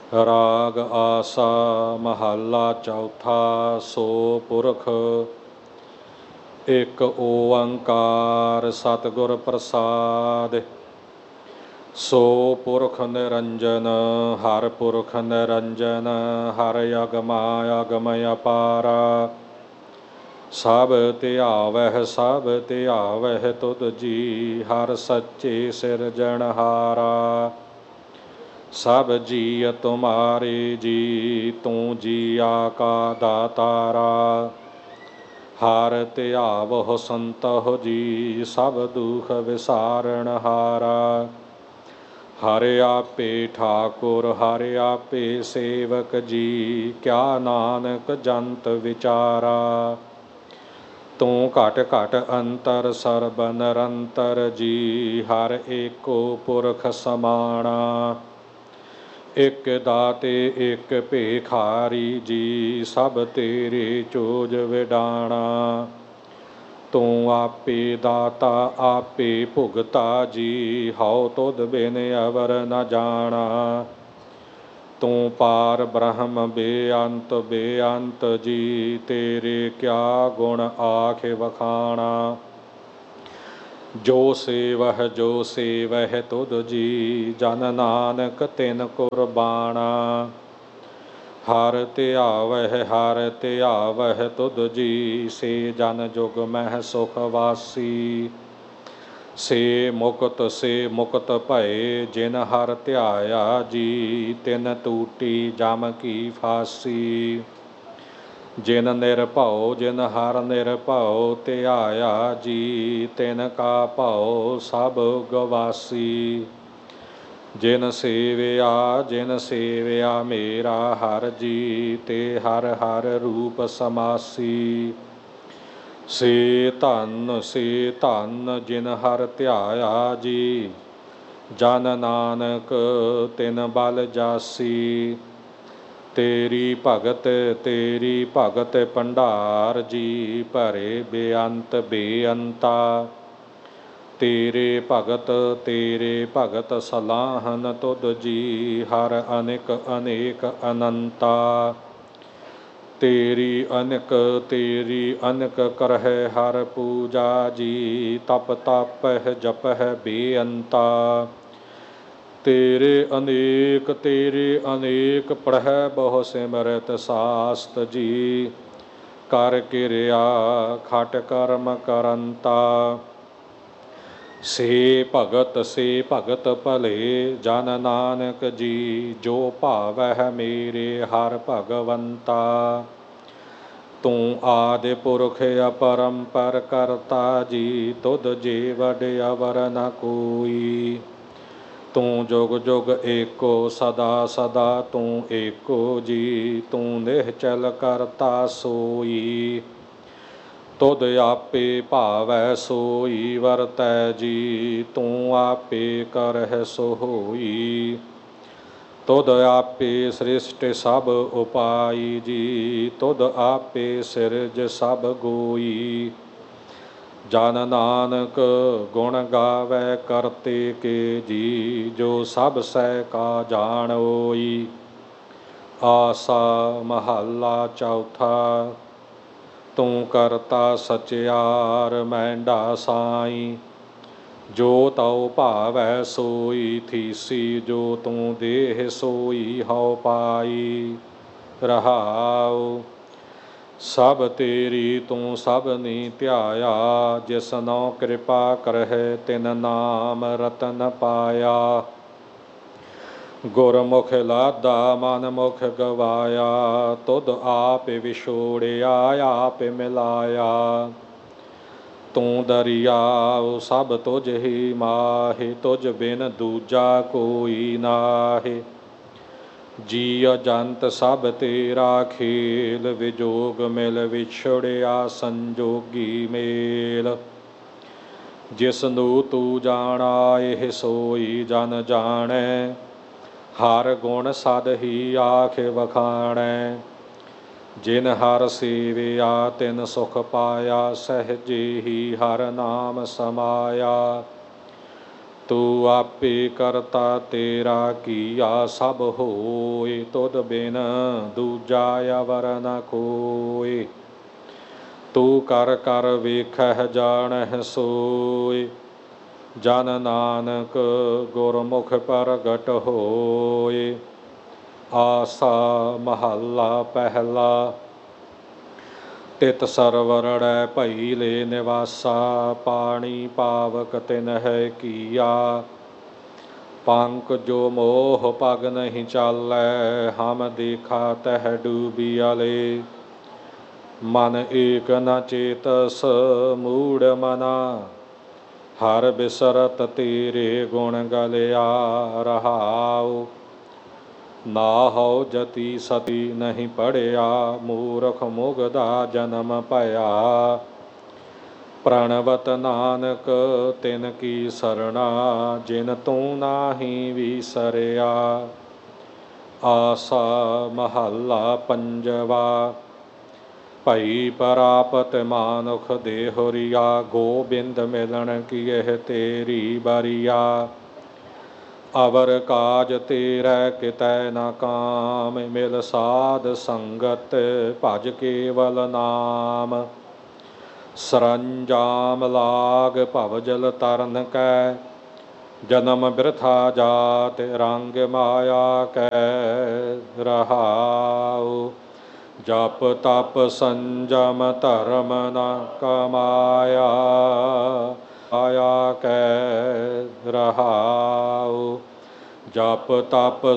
ਰਾਗ ਆਸਾ ਮਹੱਲਾ ਚੌਥਾ। ਸੋ ਪੁਰਖ ਇੱਕ ਓੰਕਾਰ ਸਤਿਗੁਰ ਪ੍ਰਸਾਦਿ। ਸੋ ਪੁਰਖ ਨਿਰੰਜਨ ਹਰਿ ਪੁਰਖ ਨਿਰੰਜਨ। ਹਰਿ ਅਗਮਾ ਅਗਮ ਅਪਾਰਾ। ਸਭ ਧਿਆਵਹਿ ਸਭ ਧਿਆਵਹਿ ਤੁਧ ਜੀ। ਹਰਿ ਸੱਚੇ ਸਿਰਜਣਹਾਰਾ। ਸਭ ਜੀਅ ਤੁਮਾਰੇ ਜੀ ਤੂੰ ਜੀਆ ਕਾ ਦਾਤਾਰਾ। ਹਰਿ ਧਿਆਵਹੁ ਸੰਤਹੁ ਜੀ ਸਭ ਦੁਖ ਵਿਸਾਰਣਹਾਰਾ। ਹਰਿ ਆਪੇ ਠਾਕੁਰ ਹਰਿ ਆਪੇ ਸੇਵਕ ਜੀ। ਕਿਆ ਨਾਨਕ ਜੰਤ ਵਿਚਾਰਾ। ਤੂੰ ਘਟ ਘਟ ਅੰਤਰ ਸਰਬ ਨਿਰੰਤਰ ਜੀ। ਹਰਿ ਏਕੋ ਪੁਰਖ ਸਮਾਣਾ। ਇਕ ਦਾਤੇ ਇਕ ਭੇਖਾਰੀ ਜੀ। ਸਭ ਤੇਰੇ ਚੋਜ ਵਿਡਾਣਾ। ਤੂੰ ਆਪੇ ਦਾਤਾ ਆਪੇ ਭੁਗਤਾ ਜੀ। ਹਉ ਤੁਧ ਬਿਨ ਅਵਰ ਨ ਜਾਣਾ। ਤੂੰ ਪਾਰ ਬ੍ਰਹਮ ਬੇਅੰਤ ਬੇਅੰਤ ਜੀ। ਤੇਰੇ ਕਿਆ ਗੁਣ ਆਖਿ ਵਖਾਣਾ। ਜੋ ਸੇਵਹਿ ਤੁਧ ਜੀ। ਜਨ ਨਾਨਕ ਤਿਨ ਕੁਰਬਾਣਾ। ਹਰਿ ਧਿਆਵਹਿ ਤੁਧ ਜੀ। ਸੇ ਜਨ ਜੁਗ ਮਹਿ ਸੁਖ ਵਾਸੀ। ਸੇ ਮੁਕਤ ਭਏ ਜਿਨ ਹਰਿ ਧਿਆਇਆ ਜੀ। ਤਿਨ ਟੂਟੀ ਜਮ ਕੀ ਫਾਸੀ। ਜਿਨ ਹਰਿ ਨਿਰਭਉ ਧਿਆਇਆ ਜੀ। ਤਿਨ ਕਾ ਭਉ ਸਭ ਗਵਾਸੀ। ਜਿਨ ਸੇਵਿਆ ਮੇਰਾ ਹਰਿ ਜੀ। ਤੇ ਹਰਿ ਹਰਿ ਰੂਪ ਸਮਾਸੀ। ਸੇ ਧਨ ਜਿਨ ਹਰਿ ਧਿਆਇਆ ਜੀ। ਜਨ ਨਾਨਕ ਤਿਨ ਬਲ ਜਾਸੀ। ਤੇਰੀ ਭਗਤ ਭੰਡਾਰ ਜੀ। ਭਰੇ ਬੇਅੰਤ ਬੇਅੰਤਾ। ਤੇਰੇ ਭਗਤ ਸਲਾਹਨ ਤੁਧ ਜੀ। ਹਰਿ ਅਨੇਕ ਅਨੇਕ ਅਨੰਤਾ। ਤੇਰੀ ਅਨਕ ਕਰਹਿ ਹਰਿ ਪੂਜਾ ਜੀ। ਤਪ ਤਾਪਹਿ ਜਪਹਿ ਬੇਅੰਤਾ। ਤੇਰੇ ਅਨੇਕ ਪੜ੍ਹੈ ਬਹੁ ਸਿਮਰਤ ਸਾਸਤ ਜੀ। ਕਰ ਕਿਰਿਆ ਖਟ ਕਰਮ ਕਰੰਤਾ। ਸੇ ਭਗਤ ਭਲੇ ਜਨ ਨਾਨਕ ਜੀ। ਜੋ ਭਾਵਹਿ ਮੇਰੇ ਹਰਿ ਭਗਵੰਤਾ। ਤੂੰ ਆਦਿ ਪੁਰਖ ਅਪਰੰਪਰ ਕਰਤਾ ਜੀ। ਤੁਧ ਜੇ ਵਡ ਅਵਰ ਨ ਕੋਈ। ਤੂੰ ਜੁਗ ਜੁਗ ਏਕੋ ਸਦਾ ਸਦਾ ਤੂੰ ਏਕੋ ਜੀ। ਤੂੰ ਨਿਹਚਲ ਕਰਤਾ ਸੋਈ। ਤੁਧ ਆਪੇ ਭਾਵੈ ਸੋਈ ਵਰਤੈ ਜੀ। ਤੂੰ ਆਪੇ ਕਰਹਿ ਸੋ ਹੋਈ। ਤੁਧ ਆਪੇ ਸ੍ਰਿਸ਼ਟ ਸਭ ਉਪਾਈ ਜੀ। ਤੁਧ ਆਪੇ ਸਿਰਜ ਸਭ ਗੋਈ। ਜਨ ਨਾਨਕ ਗੁਣ ਗਾਵੈ ਕਰਤੇ ਕੇ ਜੀ। ਜੋ ਸਭ ਸਹਿ ਕਾ ਜਾਣੋਈ। ਆਸਾ ਮਹੱਲਾ ਚੌਥਾ। ਤੂੰ ਕਰਤਾ ਸਚਿਆਰ ਮੈਂਡਾ ਸਾਈ। ਜੋ ਤਉ ਭਾਵੈ ਸੋਈ ਥੀਸੀ। ਜੋ ਤੂੰ ਦੇਹ ਸੋਈ ਹਉ ਪਾਈ। ਰਹਾਉ ਸਭ ਤੇਰੀ ਤੂੰ ਸਭਨੀ ਧਿਆਇਆ। ਜਿਸਨੋ ਕਿਰਪਾ ਕਰਹਿ ਤਿਨ ਨਾਮ ਰਤਨ ਪਾਇਆ। ਗੁਰਮੁਖ ਲਾਦਾ ਮਨ ਮੁਖ ਗਵਾਇਆ। ਤੁਧ ਆਪ ਵਿਛੋੜਿਆ ਆਪ ਮਿਲਾਇਆ। ਤੂੰ ਦਰਿਆਉ ਸਭ ਤੁਝ ਹੀ ਮਾਹਿ। ਤੁਝ ਬਿਨ ਦੂਜਾ ਕੋਈ ਨਾਹਿ। ਜੀਅ ਜੰਤ ਸਭ ਤੇਰਾ ਖੇਲ। ਵਿਜੋਗ ਮਿਲ ਵਿਛੜਿਆ ਸੰਜੋਗੀ ਮੇਲ। ਜਿਸਨੂੰ ਤੂੰ ਜਾਣਾ ਇਹ ਸੋਈ ਜਨ ਜਾਣੈ। ਹਰ ਗੁਣ ਸਦ ਹੀ ਆਖ ਵਖਾਣੈ। ਜਿਨ ਹਰਿ ਸੇਵਿਆ ਤਿਨ ਸੁਖ ਪਾਇਆ। ਸਹਿਜੇ ਹੀ ਹਰਿ ਨਾਮ ਸਮਾਇਆ। ਤੂੰ ਆਪੇ ਕਰਤਾ ਤੇਰਾ ਕੀਆ ਸਭ ਹੋਏ, ਤੁਧ ਬਿਨ ਦੂਜਾ ਅਵਰ ਨ ਕੋਇ। ਤੂੰ ਕਰ ਕਰ ਵੇਖਹਿ ਜਾਣਹਿ ਸੋਇ, ਜਨ ਨਾਨਕ ਗੁਰਮੁਖ ਪ੍ਰਗਟ ਹੋਏ। ਆਸਾ ਮਹੱਲਾ ਪਹਿਲਾ। ਤਿਤ ਸਰਵਰੜੈ ਭਈ ਲੈ ਨਿਵਾਸਾ, ਪਾਣੀ ਪਾਵਕ ਤਿਨਹਿ ਕੀਆ। ਪੰਕ ਜੋ ਮੋਹ ਪਗ ਨਹੀਂ ਚਾਲੈ, ਹਮ ਦੇਖਾ ਤਹਿ ਡੂਬਿਆਲੇ। ਮਨ ਏਕ ਨ ਚੇਤਸ ਮੂੜ ਮਨਾ, ਹਰ ਬਿਸਰਤ ਤੇਰੇ ਗੁਣ ਗਲਿਆ ਰਹਾਉ। ਨਾਹਉ ਜਤੀ ਸਤੀ ਨਹੀਂ ਪੜਿਆ, ਮੂਰਖ ਮੁਗਧਾ ਜਨਮ ਭਇਆ। ਪ੍ਰਣਵਤ ਨਾਨਕ ਤਿਨ ਕੀ ਸਰਣਾ, ਜਿਨ ਤੂੰ ਨਾਹੀ ਵਿਸਰਿਆ। ਆਸਾ ਮਹੱਲਾ ਪੰਜਵਾ। ਭਈ ਪ੍ਰਾਪਤ ਮਾਨੁਖ ਦੇਹੁਰੀਆ, ਗੋਬਿੰਦ ਮਿਲਣ ਕੀ ਇਹ ਤੇਰੀ ਬਰੀਆ। ਅਵਰ ਕਾਜ ਤੇਰੈ ਕਿਤੈ ਨ ਕਾਮ, ਮਿਲ ਸਾਧ ਸੰਗਤ ਭਜ ਕੇਵਲ ਨਾਮ। ਸਰੰਜਾਮ ਲਾਗ ਭਵ ਜਲ ਤਰਨ ਕੈ, ਜਨਮ ਬਿਰਥਾ ਜਾਤ ਰੰਗ ਮਾਇਆ ਕੈ ਰਹਾਉ। ਜਪ ਤਪ ਸੰਜਮ ਧਰਮ ਨ ਕਮਾਇਆ, ਆਇਆ ਕੈ ਰਹਾਉ। ਜਪ ਤਪ